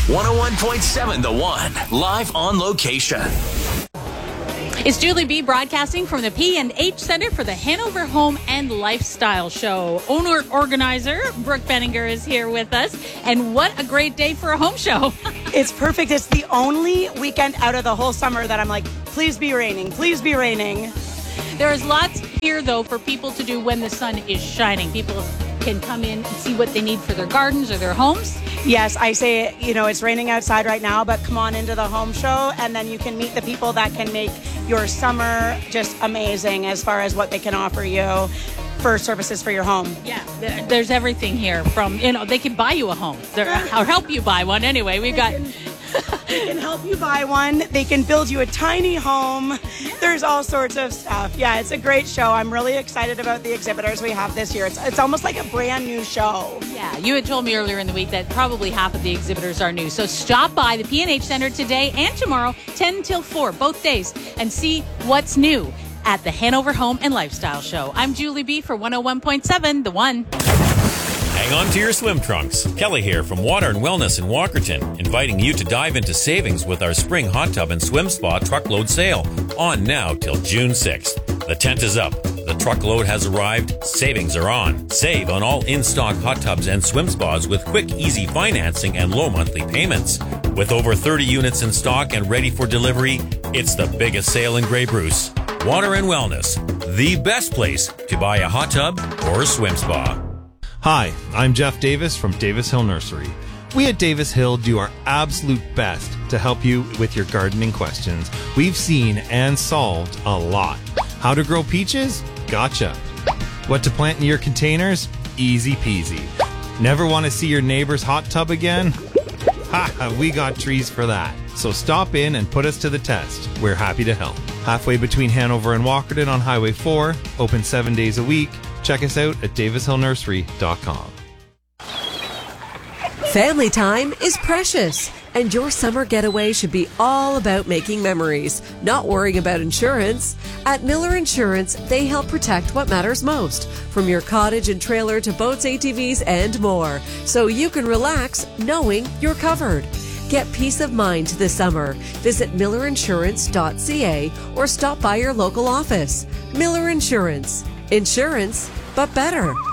101.7 The One, live on location. It's Julie B. broadcasting from the P&H Center for the Hanover Home and Lifestyle Show. Owner-organizer Brooke Benninger is here with us. And what a great day for a home show. It's perfect. It's the only weekend out of the whole summer that I'm like, please be raining. Please be raining. There is lots here, though, for people to do when the sun is shining. People can come in and see what they need for their gardens or their homes. Yes, I say, it's raining outside right now, but come on into the home show, and then you can meet the people that can make your summer just amazing as far as what they can offer you for services for your home. Yeah, there's everything here from, they can buy you a home or help you buy one anyway. We've got... They can help you buy one. They can build you a tiny home. There's all sorts of stuff. Yeah, it's a great show. I'm really excited about the exhibitors we have this year. It's almost like a brand new show. Yeah, you had told me earlier in the week that probably half of the exhibitors are new. So stop by the P&H Center today and tomorrow, 10 till 4, both days, and see what's new at the Hanover Home and Lifestyle Show. I'm Julie B. for 101.7 The One. Hang on to your swim trunks. Kelly here from Water and Wellness in Walkerton, inviting you to dive into savings with our spring hot tub and swim spa truckload sale, on now till June 6th. The tent is up. The truckload has arrived. Savings are on. Save on all in-stock hot tubs and swim spas with quick, easy financing and low monthly payments. With over 30 units in stock and ready for delivery, it's the biggest sale in Grey Bruce. Water and Wellness, the best place to buy a hot tub or a swim spa. Hi, I'm Jeff Davis from Davis Hill Nursery. We at Davis Hill do our absolute best to help you with your gardening questions. We've seen and solved a lot. How to grow peaches? Gotcha. What to plant in your containers? Easy peasy. Never want to see your neighbor's hot tub again? Ha, we got trees for that. So stop in and put us to the test. We're happy to help. Halfway between Hanover and Walkerton on Highway 4, open 7 days a week. Check us out at davishillnursery.com. Family time is precious, and your summer getaway should be all about making memories, not worrying about insurance. At Miller Insurance, they help protect what matters most, from your cottage and trailer to boats, ATVs, and more, so you can relax knowing you're covered. Get peace of mind this summer. Visit millerinsurance.ca or stop by your local office. Miller Insurance. Insurance, but better.